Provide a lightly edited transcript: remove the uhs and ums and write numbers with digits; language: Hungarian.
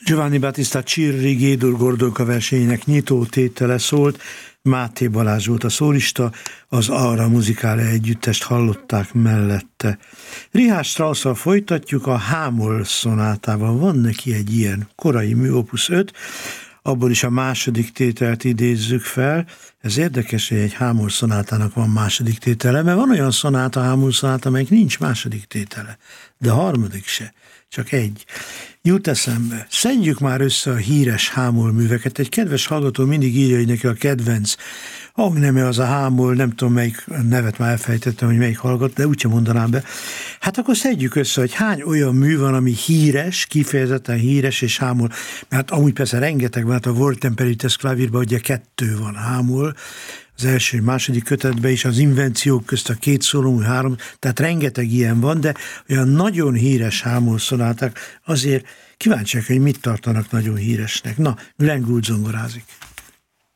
Giovanni Battista Cirri G-dur Gordonka versenyének nyitó tétele szólt, Máté Balázs volt a szólista, az Aura Musicale együttest hallották mellette. Richard Strauss-szal folytatjuk, a H-moll szonátával. Van neki egy ilyen korai mű, opus 5, abból is a második tételt idézzük fel. Ez érdekes, hogy egy H-moll szonátának van második tétele, mert van olyan szonáta, H-moll szonáta, amelyik nincs második tétele, de a harmadik se, csak egy. Jut eszembe, szedjük már össze a híres H-moll műveket. Egy kedves hallgató mindig írja, hogy neki a kedvenc hangneme az a H-moll, nem tudom melyik nevet, már elfejtettem, hogy melyik hallgat, de úgyse mondanám be. Hát akkor szedjük össze, hogy hány olyan mű van, ami híres, kifejezetten híres és H-moll, mert amúgy persze rengeteg van, hát a World Temperites klavírban ugye 2 van H-moll, az első, második kötetben is, az invenciók közt a 2 szóló, 3, tehát rengeteg ilyen van, de olyan nagyon híres H-moll szonáták, azért kíváncsiak, hogy mit tartanak nagyon híresnek. Na, Glenn Gould zongorázik.